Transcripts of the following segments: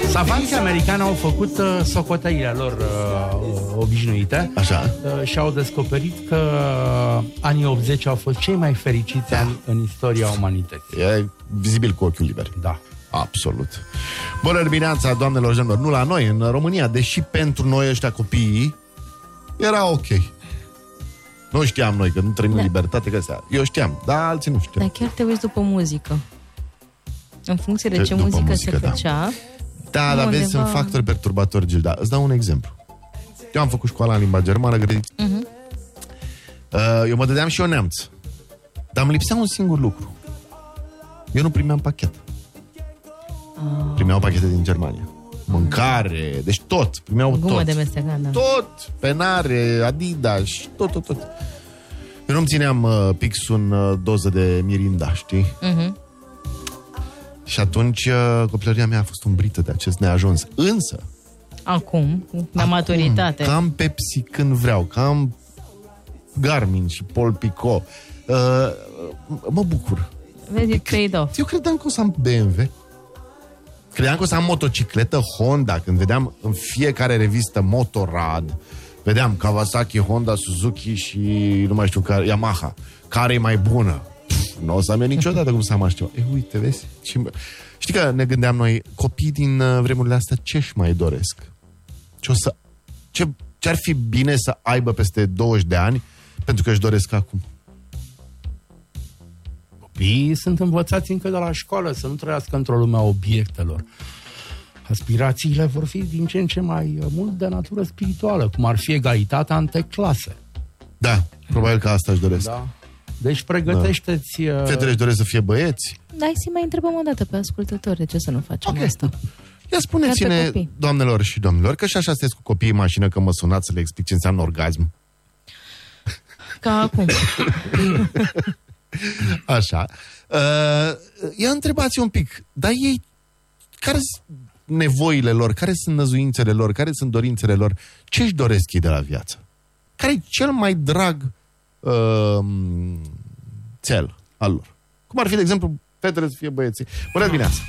Savanții americani au făcut socoteile lor obișnuite. Așa. Și au descoperit că anii 80 au fost cei mai fericiți ani în istoria umanității. E vizibil cu ochiul liber. Da. Absolut. Bună dimineața, doamnelor și domnilor. Nu la noi, în România, deși pentru noi ăștia copiii era ok. Nu știam noi că nu trăim în libertate, că astea. Eu știam, dar alții nu știau. Dar chiar te uiți după muzică. În funcție de ce muzică se făcea. Da, dar vezi, sunt factori perturbatori, Gilda. Îți dau un exemplu. Eu am făcut școala în limba germană, eu mă dădeam și eu neamț. Dar îmi lipsea un singur lucru. Eu nu primeam pachet. Primeau pachete din Germania. Mâncare, deci tot. Primeau gumă tot. De mestegan, da. Tot. Penare, Adidas, tot. Eu nu-mi țineam pixul în doză de Mirinda, știi? Și atunci copilăria mea a fost umbrită de acest neajuns. Însă Acum, la maturitate, cam Pepsi când vreau, cam Garmin și Paul Picot, mă bucur. vezi, trade off. Eu credeam că o să am BMW. Credeam că o să am motocicletă Honda. Când vedeam în fiecare revistă Motorrad, vedeam Kawasaki, Honda, Suzuki și nu mai știu care, Yamaha. Care e mai bună? Nu o să am eu niciodată cum să am așa ceva. Uite, vezi? Știi că ne gândeam noi, copii din vremurile astea, ce-și mai doresc? Ce-ar fi bine să aibă peste 20 de ani pentru că își doresc acum? Copiii sunt învățați încă de la școală să nu trăiască într-o lume a obiectelor. Aspirațiile vor fi din ce în ce mai mult de natură spirituală, cum ar fi egalitatea între clase. Da, probabil că asta își doresc. Da. Deci pregătește-ți... Fetele își doresc să fie băieți? Da, hai să mai întrebăm o dată pe ascultători, de ce să nu facem asta? Ia spuneți-ne, doamnelor și domnilor, că și așa sunteți cu copiii în mașină, că mă sunați să le explic ce înseamnă orgasm. Ca acum. Așa. Ia întrebați un pic, dar ei, care sunt nevoile lor, care sunt năzuințele lor, care sunt dorințele lor, ce își doresc ei de la viață? Care e cel mai drag cel al lor? Cum ar fi, de exemplu, fetele să fie băieții? Bună dimineața!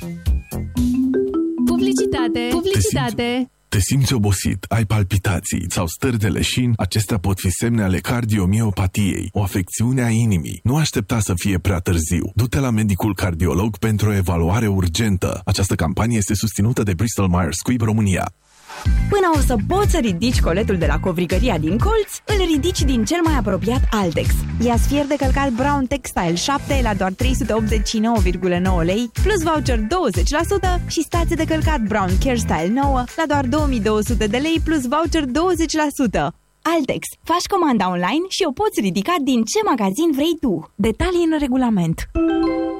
Publicitate! Te simți obosit, ai palpitații sau stări de leșin? Acestea pot fi semne ale cardiomiopatiei, o afecțiune a inimii. Nu aștepta să fie prea târziu. Du-te la medicul cardiolog pentru o evaluare urgentă. Această campanie este susținută de Bristol Myers Squibb România. Până o să poți să ridici coletul de la covrigăria din colț, îl ridici din cel mai apropiat Altex. Ia sfiert de călcat Brown Textile 7 la doar 389,9 lei, plus voucher 20% și stație de călcat Brown Care Style 9 la doar 2200 de lei, plus voucher 20%. Altex. Faci comanda online și o poți ridica din ce magazin vrei tu. Detalii în regulament.